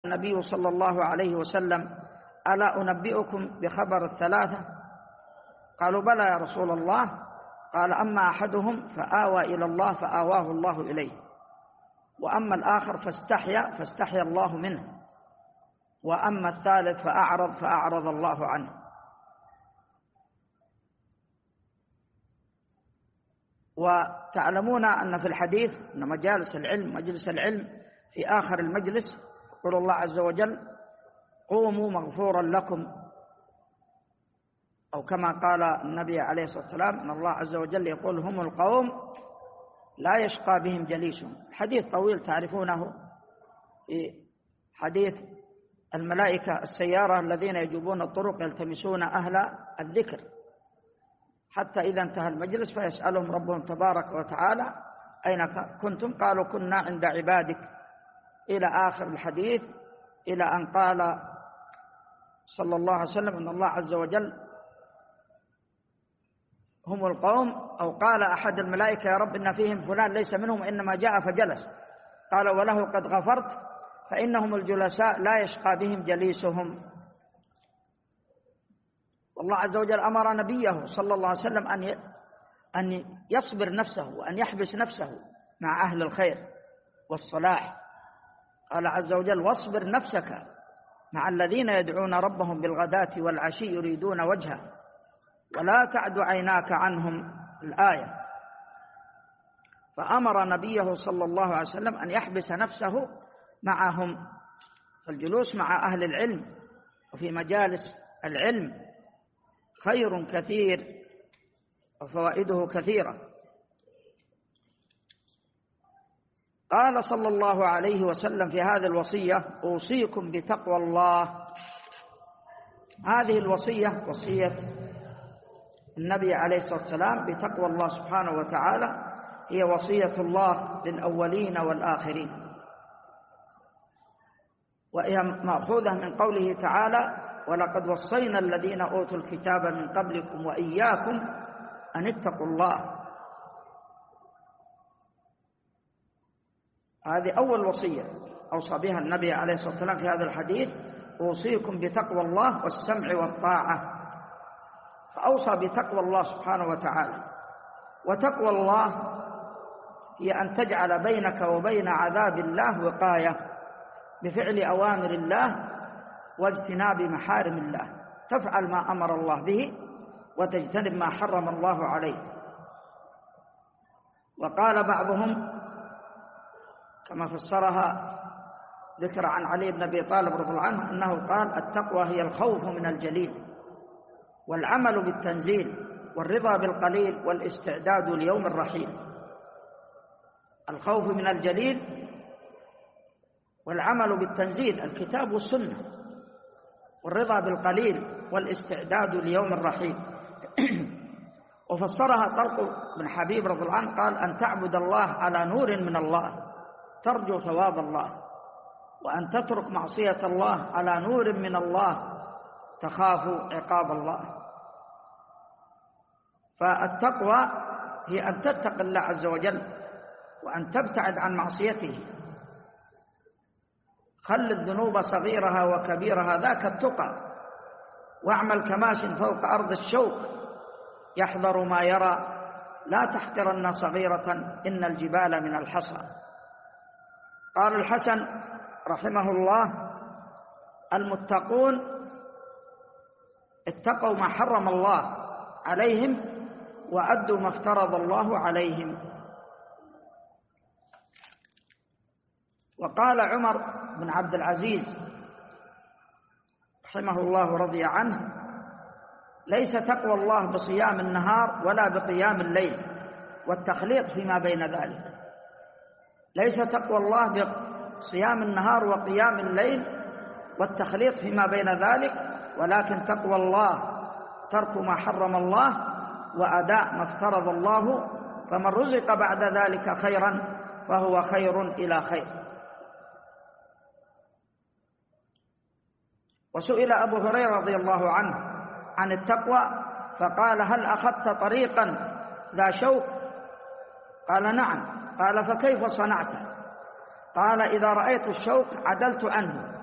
النبي صلى الله عليه وسلم: ألا أنبئكم بخبر الثلاثة؟ قالوا: بلى يا رسول الله. قال: أما أحدهم فآوى إلى الله فآواه الله إليه، وأما الآخر فاستحيا الله منه، وأما الثالث فأعرض الله عنه. وتعلمون أن في الحديث أن مجلس العلم في آخر المجلس يقول الله عز وجل: قوموا مغفورا لكم، أو كما قال النبي عليه الصلاة والسلام أن الله عز وجل يقول: هم القوم لا يشقى بهم جليسهم. حديث طويل تعرفونه في حديث الملائكة السيارة الذين يجوبون الطرق يلتمسون أهل الذكر، حتى إذا انتهى المجلس فيسألهم ربهم تبارك وتعالى: أين كنتم؟ قالوا: كنا عند عبادك، إلى آخر الحديث، إلى أن قال صلى الله عليه وسلم أن الله عز وجل: هم القوم، أو قال أحد الملائكة: يا رب إن فيهم فلان ليس منهم إنما جاء فجلس. قال: وله قد غفرت، فإنهم الجلساء لا يشقى بهم جليسهم. والله عز وجل أمر نبيه صلى الله عليه وسلم أن يصبر نفسه وأن يحبس نفسه مع أهل الخير والصلاح. قال عز وجل: واصبر نفسك مع الذين يدعون ربهم بالغداة والعشي يريدون وجهه ولا تعد عيناك عنهم، الآية. فأمر نبيه صلى الله عليه وسلم أن يحبس نفسه معهم. فالجلوس مع أهل العلم وفي مجالس العلم خير كثير وفوائده كثيرة. قال صلى الله عليه وسلم في هذه الوصية: أوصيكم بتقوى الله. هذه الوصية وصية النبي عليه الصلاة والسلام بتقوى الله سبحانه وتعالى، هي وصية الله للأولين والآخرين، وهي مأخوذة من قوله تعالى: ولقد وصينا الذين أوتوا الكتاب من قبلكم وإياكم أن اتقوا الله. هذه أول وصية أوصى بها النبي عليه الصلاة والسلام في هذا الحديث: أوصيكم بتقوى الله والسمع والطاعة. فأوصى بتقوى الله سبحانه وتعالى. وتقوى الله هي أن تجعل بينك وبين عذاب الله وقاية بفعل أوامر الله واجتناب محارم الله، تفعل ما أمر الله به وتجتنب ما حرم الله عليه. وقال بعضهم كما فسرها ذكر عن علي بن أبي طالب رضي الله عنه أنه قال: التقوى هي الخوف من الجليل والعمل بالتنزيل والرضا بالقليل والاستعداد ليوم الرحيل. الخوف من الجليل والعمل بالتنزيل الكتاب والسنة، والرضا بالقليل والاستعداد ليوم الرحيل. وفسرها طلق بن حبيب رضي الله عنه قال: أن تعبد الله على نور من الله ترجو ثواب الله، وأن تترك معصية الله على نور من الله تخاف عقاب الله. فالتقوى هي أن تتقي الله عز وجل وأن تبتعد عن معصيته. خل الذنوب صغيرها وكبيرها ذاك التقى، واعمل كماش فوق أرض الشوك يحذر ما يرى، لا تحقرن صغيرة إن الجبال من الحصى. قال الحسن رحمه الله: المتقون اتقوا ما حرم الله عليهم وأدوا ما افترض الله عليهم. وقال عمر بن عبد العزيز رحمه الله رضي عنه: ليس تقوى الله بصيام النهار ولا بقيام الليل والتخليط فيما بين ذلك. ليس تقوى الله بصيام النهار وقيام الليل والتخليط فيما بين ذلك، ولكن تقوى الله ترك ما حرم الله وأداء ما افترض الله، فمن رزق بعد ذلك خيرا فهو خير إلى خير. وسئل أبو هريرة رضي الله عنه عن التقوى فقال: هل أخذت طريقا ذا شوك؟ قال: نعم. قال: فكيف صنعت؟ قال: إذا رأيت الشوك عدلت عنه